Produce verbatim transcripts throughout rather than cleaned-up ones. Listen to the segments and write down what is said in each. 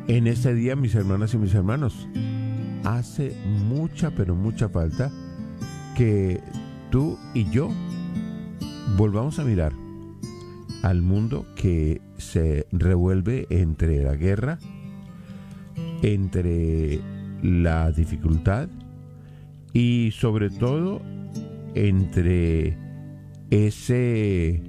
En este día, mis hermanas y mis hermanos, hace mucha, pero mucha falta que tú y yo volvamos a mirar al mundo que se revuelve entre la guerra, entre la dificultad y sobre todo entre ese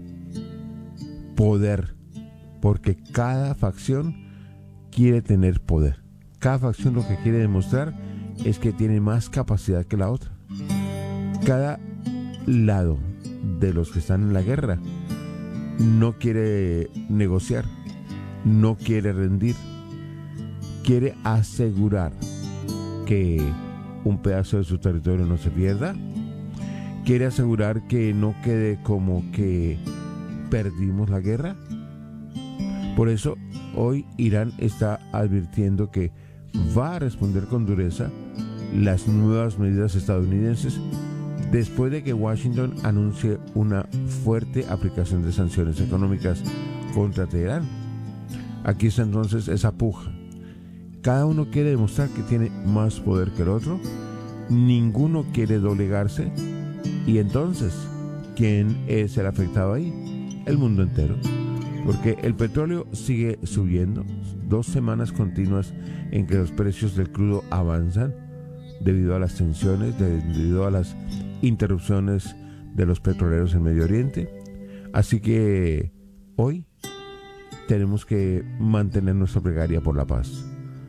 poder, porque cada facción quiere tener poder. Cada facción lo que quiere demostrar es que tiene más capacidad que la otra. Cada lado de los que están en la guerra no quiere negociar, no quiere rendir, quiere asegurar que un pedazo de su territorio no se pierda, quiere asegurar que no quede como que perdimos la guerra. Por eso hoy Irán está advirtiendo que va a responder con dureza las nuevas medidas estadounidenses después de que Washington anuncie una fuerte aplicación de sanciones económicas contra Teherán. Aquí está entonces esa puja. Cada uno quiere demostrar que tiene más poder que el otro, ninguno quiere doblegarse, y entonces, ¿quién es el afectado ahí? El mundo entero. Porque el petróleo sigue subiendo, dos semanas continuas en que los precios del crudo avanzan debido a las tensiones, debido a las interrupciones de los petroleros en Medio Oriente. Así que hoy tenemos que mantener nuestra plegaria por la paz.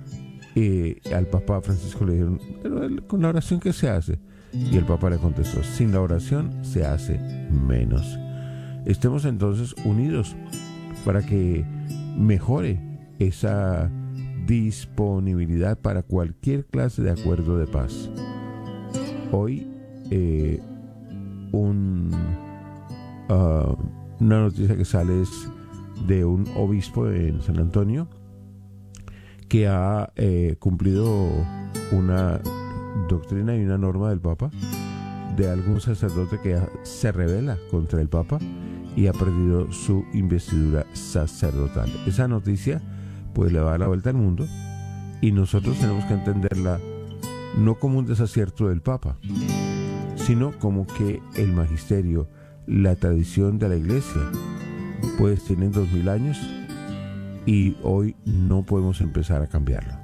Y al Papa Francisco le dijeron, pero él, con la oración que se hace, y el Papa le contestó, sin la oración se hace menos. Estemos entonces unidos para que mejore esa disponibilidad para cualquier clase de acuerdo de paz. Hoy eh, un, uh, una noticia que sale es de un obispo en San Antonio que ha eh, cumplido una doctrina y una norma del Papa, de algún sacerdote que se rebela contra el Papa y ha perdido su investidura sacerdotal. Esa noticia pues le va a dar la vuelta al mundo, y nosotros tenemos que entenderla no como un desacierto del Papa, sino como que el magisterio, la tradición de la Iglesia, pues tienen dos mil años y hoy no podemos empezar a cambiarlo.